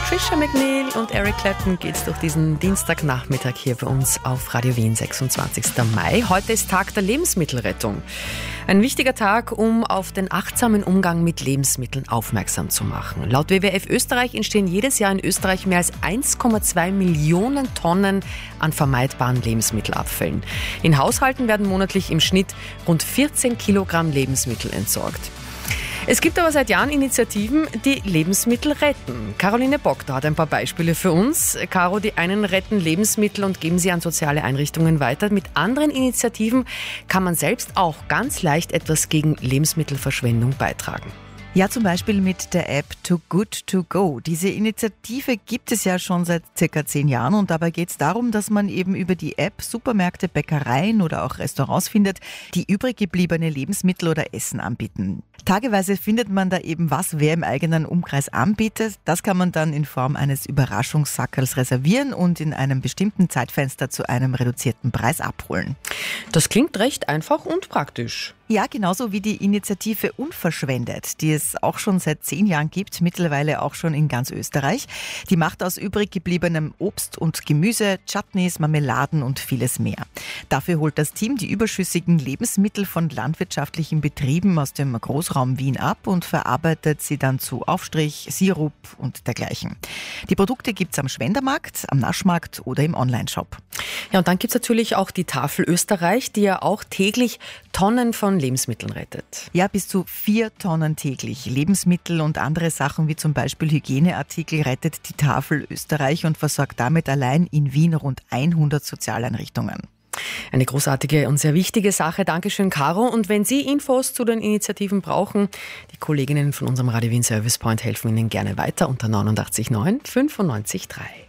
Trisha McNeil und Eric Clapton geht's durch diesen Dienstagnachmittag hier bei uns auf Radio Wien, 26. Mai. Heute ist Tag der Lebensmittelrettung. Ein wichtiger Tag, um auf den achtsamen Umgang mit Lebensmitteln aufmerksam zu machen. Laut WWF Österreich entstehen jedes Jahr in Österreich mehr als 1,2 Millionen Tonnen an vermeidbaren Lebensmittelabfällen. In Haushalten werden monatlich im Schnitt rund 14 Kilogramm Lebensmittel entsorgt. Es gibt aber seit Jahren Initiativen, die Lebensmittel retten. Caroline Bock da hat ein paar Beispiele für uns. Caro, die einen retten Lebensmittel und geben sie an soziale Einrichtungen weiter. Mit anderen Initiativen kann man selbst auch ganz leicht etwas gegen Lebensmittelverschwendung beitragen. Ja, zum Beispiel mit der App Too Good To Go. Diese Initiative gibt es ja schon seit circa 10 Jahren und dabei geht es darum, dass man eben über die App Supermärkte, Bäckereien oder auch Restaurants findet, die übrig gebliebene Lebensmittel oder Essen anbieten. Tageweise findet man da eben, was wer im eigenen Umkreis anbietet. Das kann man dann in Form eines Überraschungssackerls reservieren und in einem bestimmten Zeitfenster zu einem reduzierten Preis abholen. Das klingt recht einfach und praktisch. Ja, genauso wie die Initiative Unverschwendet, die es auch schon seit 10 Jahren gibt, mittlerweile auch schon in ganz Österreich. Die macht aus übrig gebliebenem Obst und Gemüse, Chutneys, Marmeladen und vieles mehr. Dafür holt das Team die überschüssigen Lebensmittel von landwirtschaftlichen Betrieben aus dem Großraum Wien ab und verarbeitet sie dann zu Aufstrich, Sirup und dergleichen. Die Produkte gibt's am Schwendermarkt, am Naschmarkt oder im Onlineshop. Ja, und dann gibt's natürlich auch die Tafel Österreich, die ja auch täglich Tonnen von Lebensmitteln rettet. Ja, bis zu 4 Tonnen täglich. Lebensmittel und andere Sachen wie zum Beispiel Hygieneartikel rettet die Tafel Österreich und versorgt damit allein in Wien rund 100 Sozialeinrichtungen. Eine großartige und sehr wichtige Sache. Dankeschön, Caro. Und wenn Sie Infos zu den Initiativen brauchen, die Kolleginnen von unserem Radio Wien Service Point helfen Ihnen gerne weiter unter 89 9 95 3.